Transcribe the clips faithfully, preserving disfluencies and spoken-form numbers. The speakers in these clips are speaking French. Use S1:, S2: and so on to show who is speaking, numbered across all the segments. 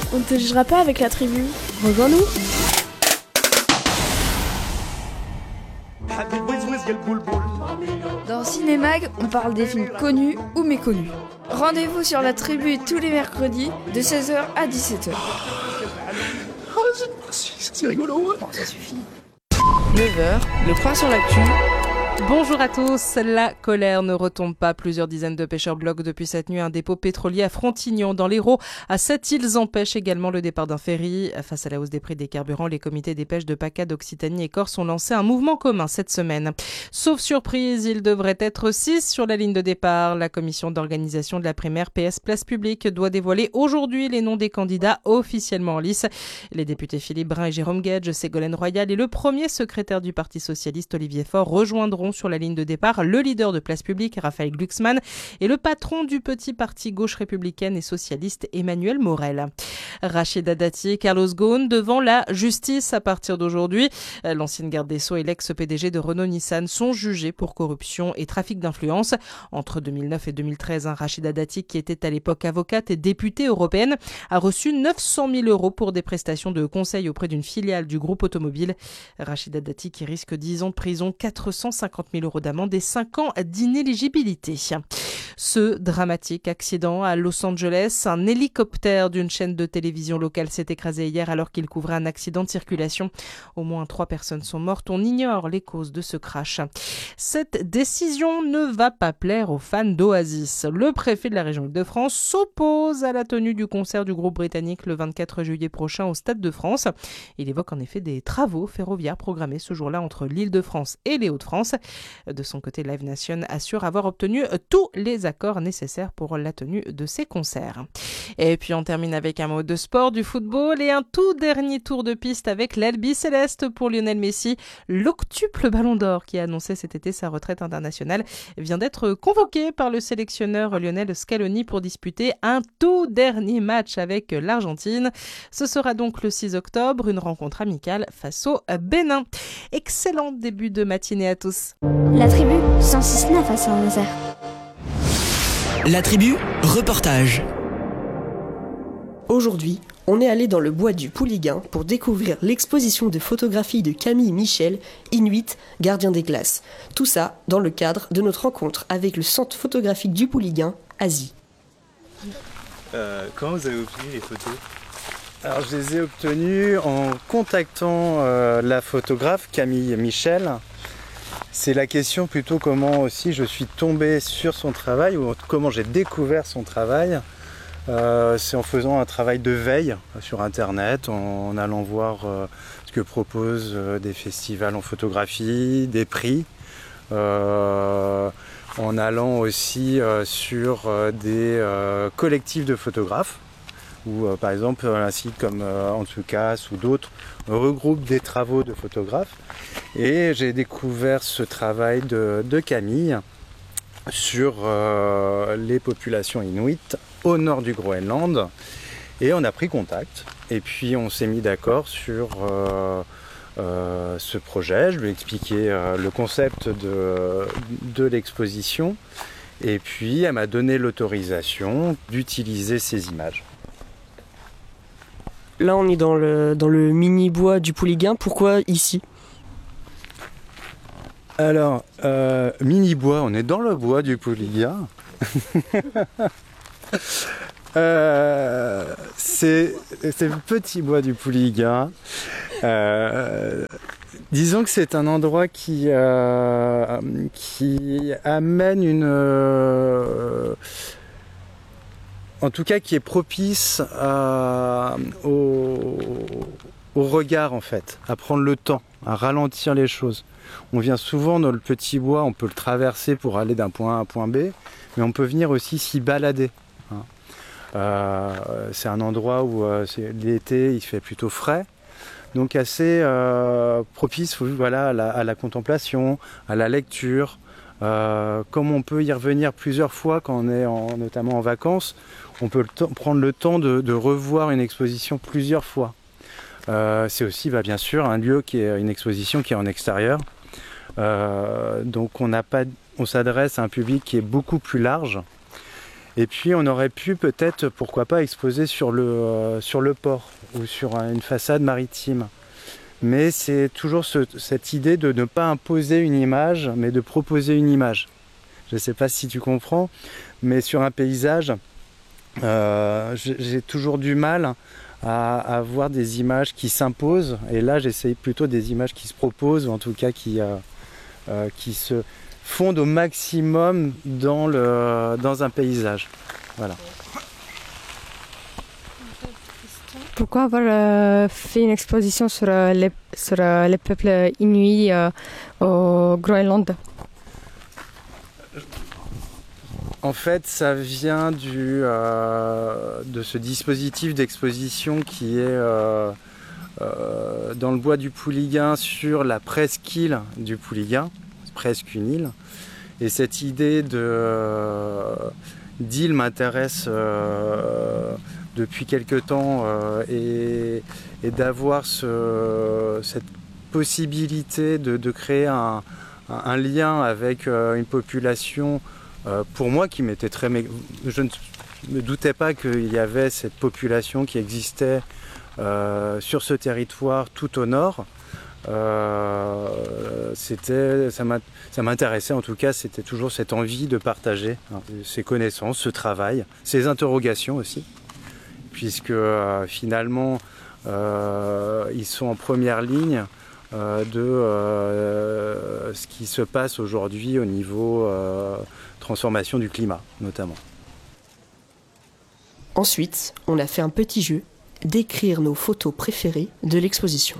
S1: On ne te jugera pas avec la tribu. Rejoins-nous.
S2: Dans Cinémag, on parle des films connus ou méconnus. Rendez-vous sur la tribu tous les mercredis de seize heures à dix-sept heures.
S3: Oh, c'est, c'est rigolo.
S2: Bon, ça suffit.
S4: neuf heures, le point sur l'actu.
S5: Bonjour à tous, la colère ne retombe pas. Plusieurs dizaines de pêcheurs bloquent depuis cette nuit un dépôt pétrolier à Frontignan dans l'Hérault. À cette île empêchent également le départ d'un ferry. Face à la hausse des prix des carburants, les comités des pêches de PACA, d'Occitanie et Corse ont lancé un mouvement commun cette semaine. Sauf surprise, il devrait être six sur la ligne de départ. La commission d'organisation de la primaire P S Place Publique doit dévoiler aujourd'hui les noms des candidats officiellement en lice. Les députés Philippe Brun et Jérôme Guedj, Ségolène Royal et le premier secrétaire du Parti socialiste Olivier Faure rejoindront sur la ligne de départ le leader de Place Publique, Raphaël Glucksmann, et le patron du petit parti gauche républicaine et socialiste, Emmanuel Morel. Rachida Dati et Carlos Ghosn devant la justice à partir d'aujourd'hui. L'ancienne garde des Sceaux et l'ex-P D G de Renault-Nissan sont jugés pour corruption et trafic d'influence. Entre deux mille neuf et deux mille treize, hein, Rachida Dati, qui était à l'époque avocate et députée européenne, a reçu neuf cent mille euros pour des prestations de conseil auprès d'une filiale du groupe automobile. Rachida Dati qui risque dix ans de prison, quatre cent cinquante mille euros d'amende et cinq ans d'inéligibilité. Ce dramatique accident à Los Angeles, un hélicoptère d'une chaîne de télévision locale s'est écrasé hier alors qu'il couvrait un accident de circulation. Au moins trois personnes sont mortes. On ignore les causes de ce crash. Cette décision ne va pas plaire aux fans d'Oasis. Le préfet de la région Île-de-France s'oppose à la tenue du concert du groupe britannique le vingt-quatre juillet prochain au Stade de France. Il évoque en effet des travaux ferroviaires programmés ce jour-là entre l'Île-de-France et les Hauts-de-France. De son côté, Live Nation assure avoir obtenu tous les accords nécessaires pour la tenue de ces concerts. Et puis on termine avec un mot de sport, du football et un tout dernier tour de piste avec l'Albi Céleste pour Lionel Messi. L'octuple Ballon d'Or qui a annoncé cet été sa retraite internationale vient d'être convoqué par le sélectionneur Lionel Scaloni pour disputer un tout dernier match avec l'Argentine. Ce sera donc le six octobre, une rencontre amicale face au Bénin. Excellent début de matinée à tous.
S1: La tribu, cent six neuf à Saint-Nazaire.
S6: La tribu, reportage.
S7: Aujourd'hui, on est allé dans le bois du Pouliguen pour découvrir l'exposition de photographie de Camille Michel, Inuit, gardien des glaces. Tout ça dans le cadre de notre rencontre avec le centre photographique du Pouliguen, Asie.
S8: Euh, comment vous avez obtenu les photos ? Alors je les ai obtenues en contactant euh, la photographe Camille Michel. C'est la question plutôt comment aussi je suis tombé sur son travail ou comment j'ai découvert son travail. Euh, c'est en faisant un travail de veille sur internet, en, en allant voir euh, ce que proposent euh, des festivals en photographie, des prix, euh, en allant aussi euh, sur euh, des euh, collectifs de photographes. Où euh, par exemple un site comme euh, Antsukas ou d'autres regroupent des travaux de photographes. Et j'ai découvert ce travail de, de Camille sur euh, les populations inuites au nord du Groenland. Et on a pris contact. Et puis on s'est mis d'accord sur euh, euh, ce projet. Je lui ai expliqué euh, le concept de, de l'exposition. Et puis elle m'a donné l'autorisation d'utiliser ces images.
S7: Là, on est dans le, dans le mini-bois du Pouliguen. Pourquoi ici ?
S8: Alors, euh, mini-bois, on est dans le bois du Pouliguen. euh, c'est, c'est le petit bois du Pouliguen. Euh, disons que c'est un endroit qui, euh, qui amène une... Euh, en tout cas qui est propice à, au, au regard en fait, à prendre le temps, à ralentir les choses. On vient souvent dans le petit bois, on peut le traverser pour aller d'un point A à un point B, mais on peut venir aussi s'y balader. Hein. Euh, c'est un endroit où euh, c'est, l'été il fait plutôt frais, donc assez euh, propice voilà, à, la, à la contemplation, à la lecture. Euh, comme on peut y revenir plusieurs fois quand on est en, notamment en vacances, on peut le t- prendre le temps de, de revoir une exposition plusieurs fois. Euh, c'est aussi bah, bien sûr un lieu qui est une exposition qui est en extérieur. Euh, donc on n'a pas, on s'adresse à un public qui est beaucoup plus large. Et puis on aurait pu peut-être, pourquoi pas, exposer sur le, euh, sur le port ou sur une façade maritime. Mais c'est toujours ce, cette idée de ne pas imposer une image, mais de proposer une image. Je ne sais pas si tu comprends, mais sur un paysage, euh, j'ai toujours du mal à, à avoir des images qui s'imposent. Et là, j'essaye plutôt des images qui se proposent, ou en tout cas qui, euh, euh, qui se fondent au maximum dans, le, dans un paysage. Voilà.
S9: Pourquoi avoir euh, fait une exposition sur, euh, les, sur euh, les peuples inuits euh, au Groenland?
S8: En fait, ça vient du, euh, de ce dispositif d'exposition qui est euh, euh, dans le bois du Pouliguen sur la presqu'île du Pouliguen, presque une île. Et cette idée de, euh, d'île m'intéresse euh, depuis quelque temps euh, et, et d'avoir ce, cette possibilité de, de créer un, un, un lien avec euh, une population. Euh, pour moi, qui m'était très, je ne me doutais pas qu'il y avait cette population qui existait euh, sur ce territoire tout au nord. Euh, c'était, ça m'intéressait en tout cas. C'était toujours cette envie de partager hein, ces connaissances, ce travail, ces interrogations aussi, puisque euh, finalement euh, ils sont en première ligne euh, de euh, ce qui se passe aujourd'hui au niveau euh, transformation du climat notamment.
S7: Ensuite, on a fait un petit jeu, d'écrire nos photos préférées de l'exposition.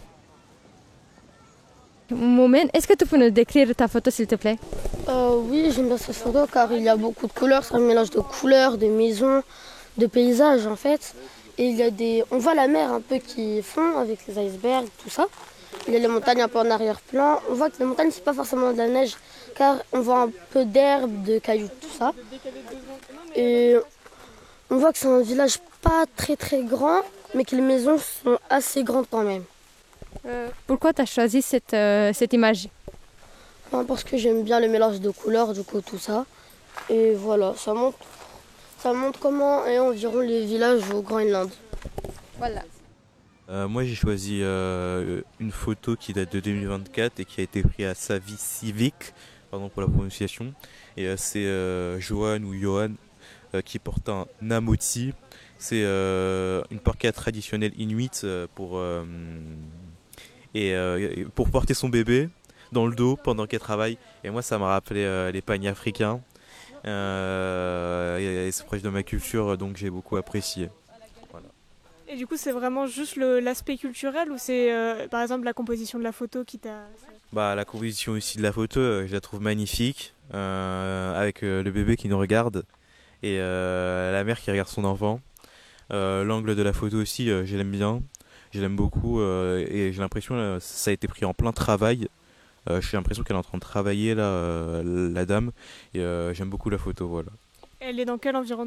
S9: Moumen, est-ce que tu peux nous décrire ta photo s'il te plaît?
S10: euh, Oui, j'aime bien cette photo car il y a beaucoup de couleurs, c'est un mélange de couleurs, de maisons, de paysages en fait. Et il y a des, on voit la mer un peu qui fond avec les icebergs, tout ça. Il y a les montagnes un peu en arrière-plan. On voit que les montagnes, c'est pas forcément de la neige, car on voit un peu d'herbe, de cailloux, tout ça. Et on voit que c'est un village pas très très grand, mais que les maisons sont assez grandes quand même.
S9: Euh, pourquoi tu as choisi cette, euh, cette image?
S10: Enfin, parce que j'aime bien le mélange de couleurs, du coup, tout ça. Et voilà, ça montre, ça montre comment est environ les villages au Groenland.
S9: Voilà.
S11: Euh, moi j'ai choisi euh, une photo qui date de deux mille vingt-quatre et qui a été prise à Savissivik, pardon pour la prononciation. Et euh, c'est euh, Johan ou Johan euh, qui porte un namoti. C'est euh, une parka traditionnelle inuite euh, pour, euh, et, euh, pour porter son bébé dans le dos pendant qu'elle travaille. Et moi ça m'a rappelé euh, les pagnes africains. Euh, et, et c'est proche de ma culture donc j'ai beaucoup apprécié.
S12: Et du coup, c'est vraiment juste le, l'aspect culturel ou c'est euh, par exemple la composition de la photo qui t'a...
S11: Bah, la composition aussi de la photo, euh, je la trouve magnifique, euh, avec euh, le bébé qui nous regarde et euh, la mère qui regarde son enfant. Euh, l'angle de la photo aussi, euh, je l'aime bien, je l'aime beaucoup euh, et j'ai l'impression que euh, ça a été pris en plein travail. Euh, j'ai l'impression qu'elle est en train de travailler là, euh, la dame, et euh, j'aime beaucoup la photo, voilà.
S12: Elle est dans quel environnement ?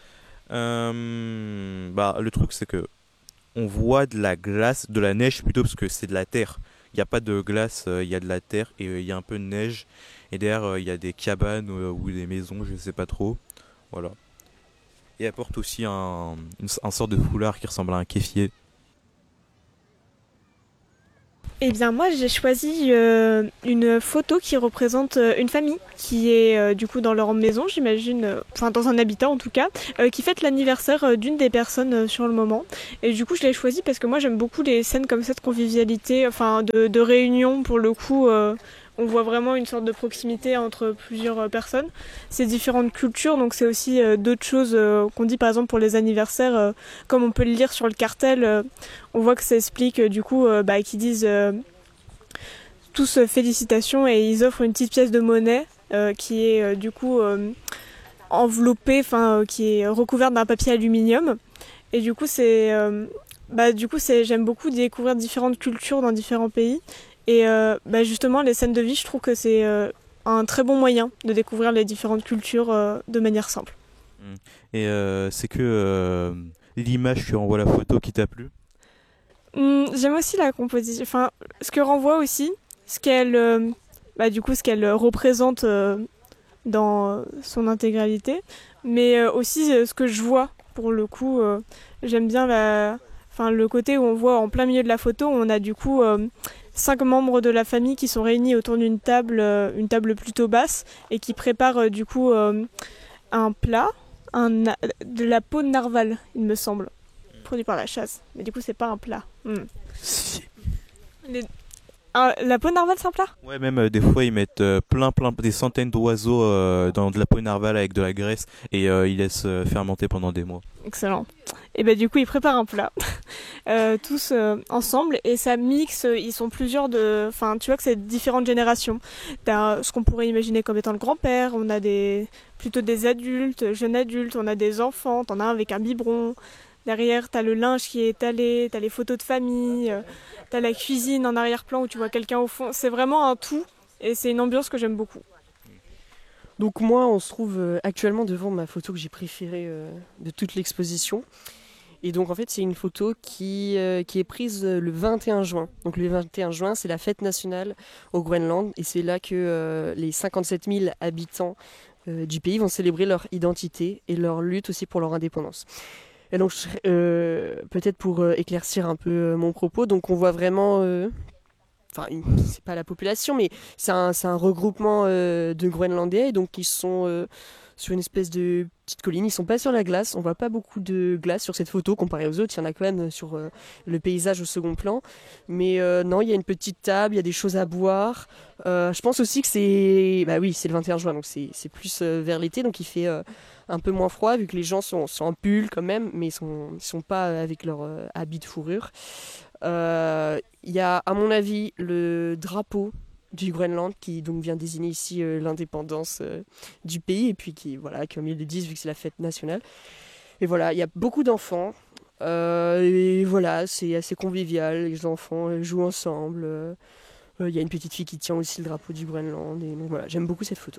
S11: Euh, bah, le truc c'est que on voit de la glace, de la neige plutôt parce que c'est de la terre. Il n'y a pas de glace, euh, il y a de la terre et euh, il y a un peu de neige. Et derrière euh, il y a des cabanes euh, ou des maisons, je sais pas trop. Voilà. Et elle porte aussi un, une, un sort de foulard qui ressemble à un kéfier.
S12: Eh bien moi j'ai choisi euh, une photo qui représente euh, une famille qui est euh, du coup dans leur maison, j'imagine, euh, enfin dans un habitat en tout cas, euh, qui fête l'anniversaire euh, d'une des personnes euh, sur le moment. Et du coup je l'ai choisi parce que moi j'aime beaucoup les scènes comme ça de convivialité, enfin de, de réunion pour le coup. Euh, on voit vraiment une sorte de proximité entre plusieurs euh, personnes. C'est différentes cultures, donc c'est aussi euh, d'autres choses euh, qu'on dit par exemple pour les anniversaires, euh, comme on peut le lire sur le cartel. Euh, on voit que ça explique euh, du coup euh, bah, qu'ils disent euh, tous euh, félicitations et ils offrent une petite pièce de monnaie euh, qui est euh, du coup euh, enveloppée, enfin euh, qui est recouverte d'un papier aluminium. Et du coup c'est, euh, bah, du coup c'est, j'aime beaucoup découvrir différentes cultures dans différents pays. Et euh, bah justement, les scènes de vie, je trouve que c'est euh, un très bon moyen de découvrir les différentes cultures euh, de manière simple.
S11: Et euh, c'est que euh, l'image que renvoie la photo qui t'a plu ?
S12: Hum, J'aime aussi la composition, enfin, ce que renvoie aussi, ce qu'elle, euh, bah, du coup, ce qu'elle représente euh, dans son intégralité, mais euh, aussi euh, ce que je vois. Pour le coup, euh, j'aime bien la, enfin, le côté où on voit en plein milieu de la photo, on a du coup euh, cinq membres de la famille qui sont réunis autour d'une table, euh, une table plutôt basse, et qui préparent euh, du coup euh, un plat, un, de la peau de narval, il me semble, produit par la chasse. Mais du coup, c'est pas un plat. Mm. Les... Ah, la peau de narval, c'est un plat ?
S11: Ouais, même euh, des fois ils mettent euh, plein, plein, des centaines d'oiseaux euh, dans de la peau de narval avec de la graisse et euh, ils laissent euh, fermenter pendant des mois.
S12: Excellent. Et ben du coup ils préparent un plat euh, tous euh, ensemble et ça mixe. Ils sont plusieurs de, enfin tu vois que c'est différentes générations. T'as ce qu'on pourrait imaginer comme étant le grand-père. On a des plutôt des adultes, jeunes adultes. On a des enfants. T'en as un avec un biberon. Derrière, t'as le linge qui est étalé, t'as les photos de famille, euh, t'as la cuisine en arrière-plan où tu vois quelqu'un au fond. C'est vraiment un tout et c'est une ambiance que j'aime beaucoup.
S7: Donc moi, on se trouve euh, actuellement devant ma photo que j'ai préférée euh, de toute l'exposition. Et donc en fait, c'est une photo qui, euh, qui est prise le vingt et un juin. Donc le vingt et un juin, c'est la fête nationale au Groenland. Et c'est là que euh, les cinquante-sept mille habitants euh, du pays vont célébrer leur identité et leur lutte aussi pour leur indépendance. Et donc, euh, peut-être pour euh, éclaircir un peu euh, mon propos, donc on voit vraiment, euh, enfin, c'est pas la population, mais c'est un, c'est un regroupement euh, de Groenlandais, donc ils sont euh, sur une espèce de petite colline, ils sont pas sur la glace, on voit pas beaucoup de glace sur cette photo comparé aux autres, il y en a quand même sur euh, le paysage au second plan, mais euh, non, il y a une petite table, il y a des choses à boire, euh, je pense aussi que c'est, bah oui, c'est le vingt et un juin, donc c'est, c'est plus euh, vers l'été, donc il fait... Euh, un peu moins froid vu que les gens sont, sont en pull quand même, mais ils sont, ils sont pas avec leur euh, habit de fourrure. Il euh, y a à mon avis le drapeau du Groenland qui donc vient désigner ici euh, l'indépendance euh, du pays et puis qui, voilà, comme ils le disent vu que c'est la fête nationale. Et voilà, il y a beaucoup d'enfants euh, et voilà, c'est assez convivial, les enfants jouent ensemble. Il euh, euh, y a une petite fille qui tient aussi le drapeau du Groenland et donc voilà, j'aime beaucoup cette photo.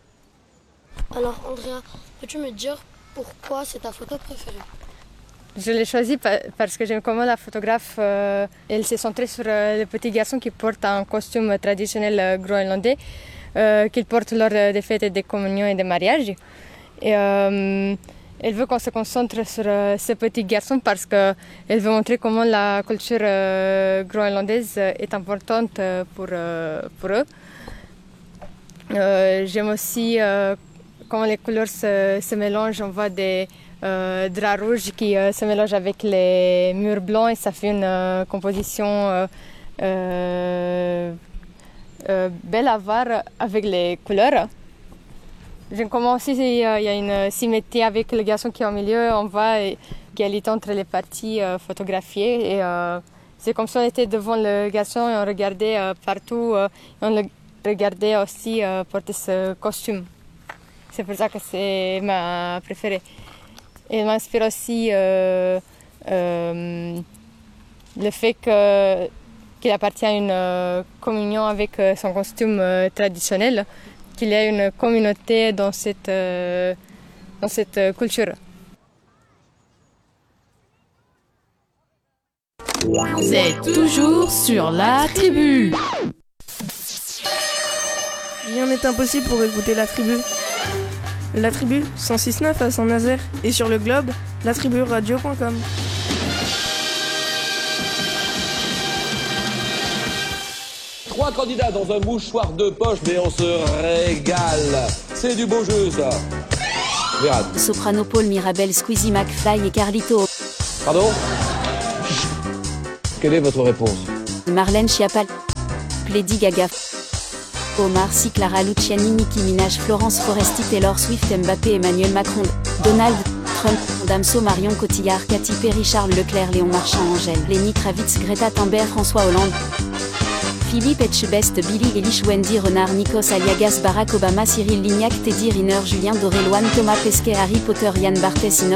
S10: Alors Andrea, peux-tu me dire pourquoi c'est ta photo préférée ?
S9: Je l'ai choisie parce que j'aime comment la photographe euh, elle s'est centrée sur euh, le petit garçon qui porte un costume traditionnel euh, groenlandais euh, qu'il porte lors des fêtes et des communions et des mariages. Et euh, elle veut qu'on se concentre sur euh, ce petit garçon parce qu'elle veut montrer comment la culture euh, groenlandaise est importante euh, pour, euh, pour eux. Euh, j'aime aussi euh, quand les couleurs se, se mélangent, on voit des euh, draps rouges qui euh, se mélangent avec les murs blancs et ça fait une euh, composition euh, euh, euh, belle à voir avec les couleurs. J'aime comment aussi il y a une symétrie avec le garçon qui est au milieu, on voit égalité entre les parties euh, photographiées et euh, c'est comme si on était devant le garçon et on regardait euh, partout, euh, et on le regardait aussi euh, porter ce costume. C'est pour ça que c'est ma préférée. Et elle m'inspire aussi euh, euh, le fait que, qu'il appartient à une euh, communion avec euh, son costume euh, traditionnel, qu'il y a une communauté dans cette, euh, dans cette euh, culture.
S13: Vous êtes toujours sur la tribu.
S2: Rien n'est impossible pour écouter la tribu. La tribu, cent six neuf à Saint-Nazaire. Et sur le globe, la tribu radio point com.
S14: Trois candidats dans un mouchoir de poche, mais on se régale. C'est du beau jeu, ça. Regarde.
S15: Soprano Paul Mirabel, Squeezie McFly et Carlito.
S14: Pardon ? Quelle est votre réponse ?
S15: Marlène Schiappa, Lady Gaga, Omar Sy, Clara Luciani, Nicki Minaj, Florence Foresti, Taylor Swift, Mbappé, Emmanuel Macron, Donald Trump, Damso, Marion Cotillard, Katy Perry, Charles Leclerc, Léon Marchand, Angèle, Lenny Kravitz, Greta Thunberg, François Hollande, Philippe Etchebest, Billy Eilish, Wendy Renard, Nikos Aliagas, Barack Obama, Cyril Lignac, Teddy Riner, Julien Doré, Loane Thomas Pesquet, Harry Potter, Yann Barthès,